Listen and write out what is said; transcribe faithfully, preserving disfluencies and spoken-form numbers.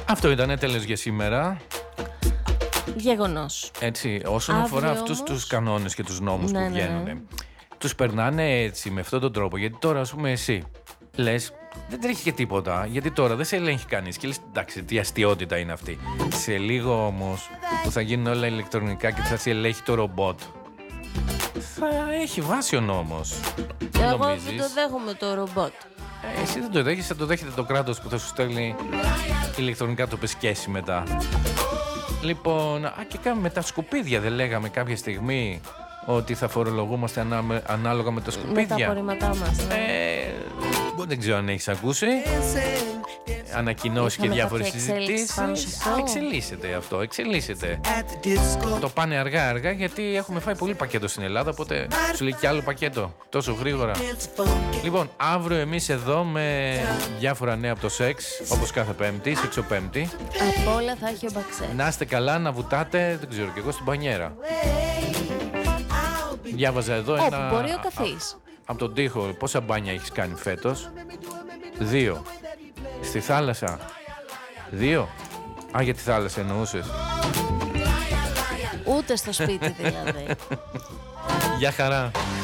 Αυτό ήταν τέλος για σήμερα. Γεγονός. Έτσι, όσον Αύριο αφορά αυτούς όμως... τους κανόνες και τους νόμους ναι, που βγαίνουν, ναι, ναι. τους περνάνε έτσι, με αυτόν τον τρόπο. Γιατί τώρα, ας πούμε, εσύ λες, δεν τρέχει και τίποτα. Γιατί τώρα δεν σε ελέγχει κανείς. Και λες, εντάξει, τι αστιότητα είναι αυτή. Σε λίγο όμως που θα γίνουν όλα ηλεκτρονικά και θα σε ελέγχει το ρομπότ, θα έχει βάση ο νόμος. Εγώ νομίζεις? Δεν το δέχομαι το ρομπότ. Ε, εσύ δεν το δέχεσαι, θα το δέχεται το κράτος που θα σου στέλνει ηλεκτρονικά το πεσκέσι μετά. Λοιπόν, α, και κάνουμε με τα σκουπίδια, δεν λέγαμε κάποια στιγμή ότι θα φορολογούμαστε ανά, ανάλογα με τα σκουπίδια. Με τα απορρίμματά μας, ναι. ε, Δεν ξέρω αν έχεις ακούσει ανακοινώσεις και διάφορες συζητήσεις. Εξελίσσεται αυτό, εξελίσσεται. Το πάνε αργά αργά γιατί έχουμε φάει πολύ πακέτο στην Ελλάδα, οπότε σου λέει κι άλλο πακέτο τόσο γρήγορα. Λοιπόν, αύριο εμείς εδώ με διάφορα νέα από το σεξ, όπως κάθε Πέμπτη, σεξοπέμπτη. Από όλα θα έχει ο Μπαξέ. Να είστε καλά, να βουτάτε, δεν ξέρω κι εγώ, στην μπανιέρα. Διάβαζα εδώ Όπου ένα... μπορεί ο καθής. Από τον τοίχο, πόσα μπάνια έχεις κάνει φέτος? Δύο. Στη θάλασσα? Δύο. Α, για τη θάλασσα εννοούσες? Ούτε στο σπίτι δηλαδή. Γεια χαρά.